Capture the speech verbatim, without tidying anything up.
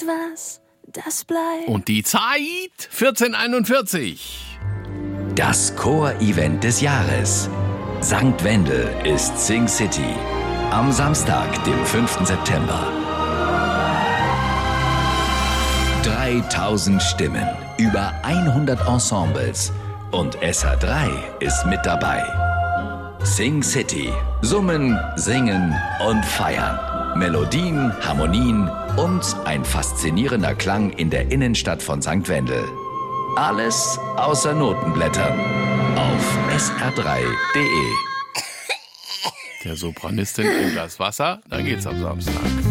etwas, das bleibt. Und die Zeit vierzehn Uhr einundvierzig. Das Chor-Event des Jahres. Sankt Wendel ist Sing City. Am Samstag, dem fünften September. dreitausend Stimmen, über hundert Ensembles und S H drei ist mit dabei. Sing City. Summen, singen und feiern. Melodien, Harmonien und ein faszinierender Klang in der Innenstadt von Sankt Wendel. Alles außer Notenblättern. Auf S R drei punkt de. Der Sopranistin ein Glas Wasser, da geht's am Samstag.